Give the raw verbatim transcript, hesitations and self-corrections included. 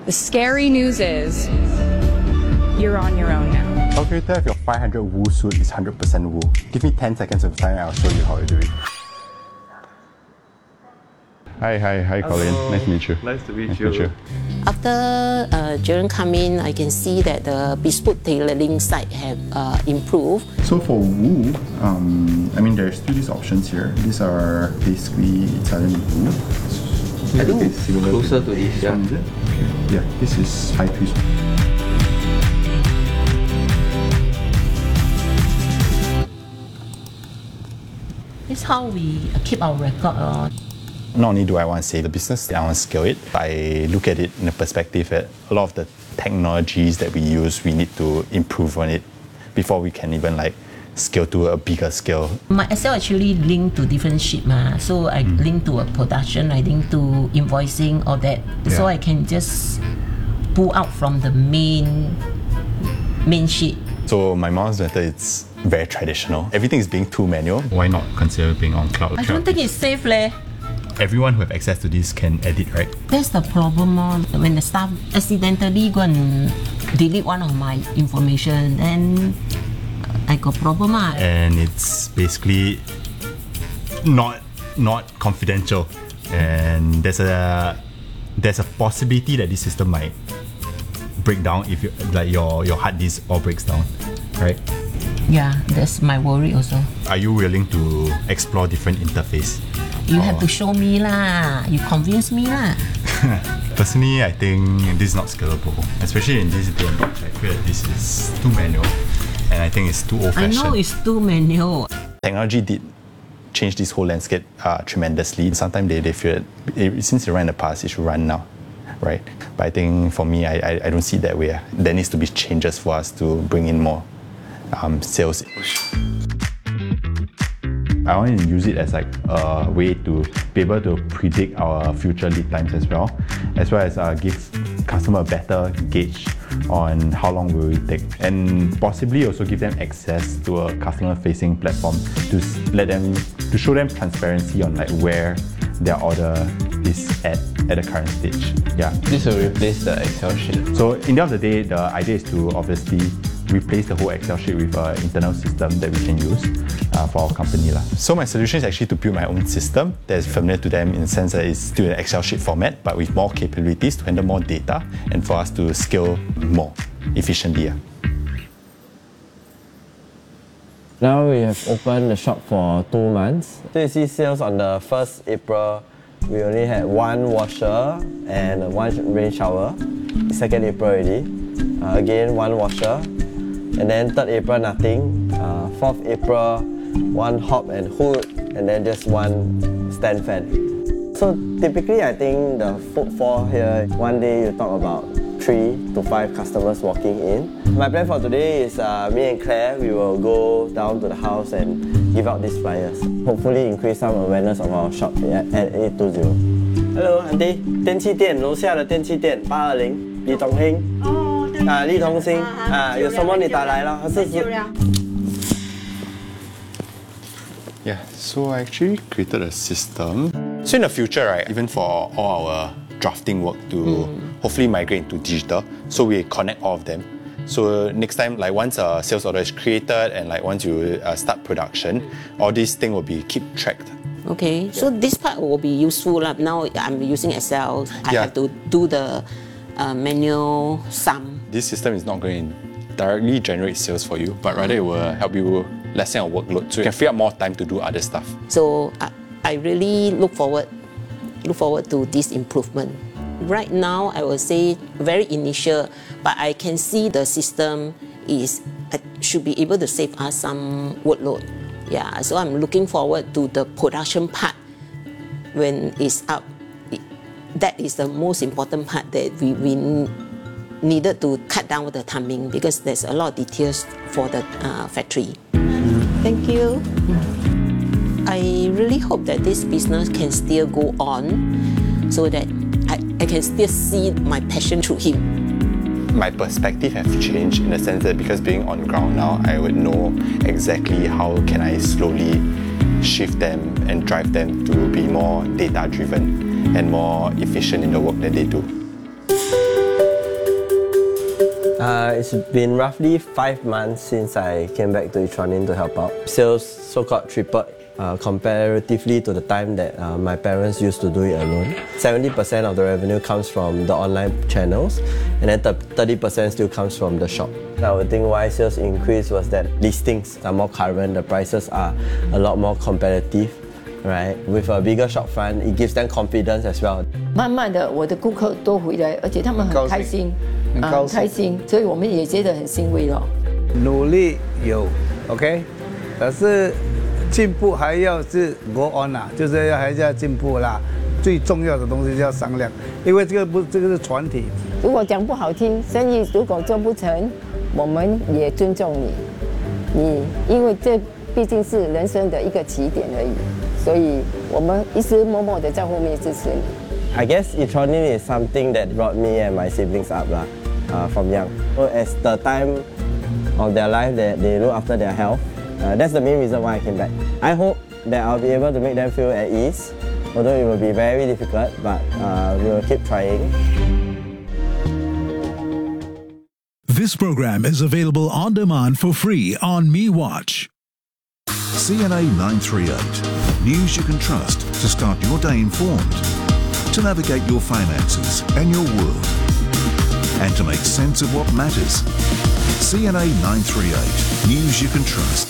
The scary news is you're on your own now. Calculator of your five hundred wool suit is one hundred percent wool. Give me ten seconds of time and I'll show you how to do it. Hi, hi, hi Colin. Hello. Nice to meet you. Nice to meet nice you. To meet you. After uh, Jaren come in, I can see that the bespoke tailoring side have uh, improved. So for wool, um, I mean there's still these options here. These are basically Italian wool. I think it's similar closer to, to this, yeah. One, is it? Okay. Yeah, this is high twist. This is how we keep our record. Uh. Not only do I want to save the business, I want to scale it. I look at it in a perspective that a lot of the technologies that we use, we need to improve on it before we can even like scale to a bigger scale. My Excel actually linked to different sheet, ma. So I mm. link to a production, I link to invoicing, all that. Yeah. So I can just pull out from the main main sheet. So my mom's method, it's very traditional. Everything is being too manual. Why not consider being on cloud? I don't think it's safe, leh. Everyone who have access to this can edit, right? That's the problem, uh, when the staff accidentally go and delete one of my information, then I got problem. Uh. And it's basically not not confidential, and there's a there's a possibility that this system might break down if you like your your hard disk all breaks down, right? Yeah, that's my worry also. Are you willing to explore different interface? You or... have to show me lah. You convince me lah. Personally, I think this is not scalable, especially in this day and age. I feel that this is too manual, and I think it's too old-fashioned. I know it's too manual. Technology did change this whole landscape uh, tremendously. Sometimes they, they feel that it, since it ran in the past, it should run now, right? But I think for me, I, I, I don't see it that way. There needs to be changes for us to bring in more um, sales. I want to use it as like a way to be able to predict our future lead times as well, as well as uh, give customer a better gauge on how long will it take, and possibly also give them access to a customer-facing platform to let them to show them transparency on like where their order is at at the current stage. Yeah. This will replace the Excel sheet. So in the end of the day, the idea is to obviously replace the whole Excel sheet with an internal system that we can use uh, for our company. La. So my solution is actually to build my own system that is familiar to them in the sense that it's still an Excel sheet format, but with more capabilities to handle more data and for us to scale more efficiently. Yeah. Now we have opened the shop for two months. So you see sales on the first April, we only had one washer and one rain shower. second April already, uh, again one washer. And then third April, nothing. Uh, fourth April, one hob and hood, and then just one stand fan. So typically, I think the footfall here, one day you talk about three to five customers walking in. My plan for today is uh, me and Claire, we will go down to the house and give out these flyers. Hopefully increase some awareness of our shop at, at eight two zero. Hello, Auntie. 电器店楼下的电器店八二零，李同兴。哦，对。啊，李同兴啊，有什么你打来了，是是。 Yeah, so I actually created a system. So in the future, right, even for all our drafting work to mm. hopefully migrate into digital, so we connect all of them. So next time, like once a sales order is created and like once you uh, start production, all these things will be keep tracked. Okay, yeah. So this part will be useful. Like now I'm using Excel. I yeah. have to do the uh, manual sum. This system is not going to directly generate sales for you, but rather it will help you lessen your workload, so you can free up more time to do other stuff. So I, I really look forward, look forward to this improvement. Right now, I would say very initial, but I can see the system is should be able to save us some workload. Yeah, so I'm looking forward to the production part when it's up. That is the most important part that we, we needed to cut down the timing because there's a lot of details for the uh, factory. Thank you. I really hope that this business can still go on so that I, I can still see my passion through him. My perspective has changed in the sense that because being on ground now, I would know exactly how can I slowly shift them and drive them to be more data-driven and more efficient in the work that they do. Uh, it's been roughly five months since I came back to Itronin to help out. Sales so-called tripled uh, comparatively to the time that uh, my parents used to do it alone. seventy percent of the revenue comes from the online channels, and then thirty percent still comes from the shop. I would think why sales increased was that listings are more current, the prices are a lot more competitive, right? With a bigger shop front, it gives them confidence as well. 慢慢的，我的顾客都回来，而且他们很开心， 很高兴开心，所以我们也觉得很欣慰了。 努力有 OK， 可是进步还要是 go on 啦，就是要还是要进步啦。最重要的东西要商量，因为这个不这个是团体。 如果讲不好听，生意如果做不成，我们也尊重你，你因为这毕竟是人生的一个起点而已，所以我们一直默默的在后面支持你。 I guess Itronin is something that brought me and my siblings up lah, uh, from young. So as the time of their life that they look after their health, uh, that's the main reason why I came back. I hope that I'll be able to make them feel at ease, although it will be very difficult, but uh, we will keep trying. This program is available on demand for free on MeWatch. C N A nine three eight. News you can trust to start your day informed, to navigate your finances and your world, and to make sense of what matters. C N A nine three eight. News you can trust.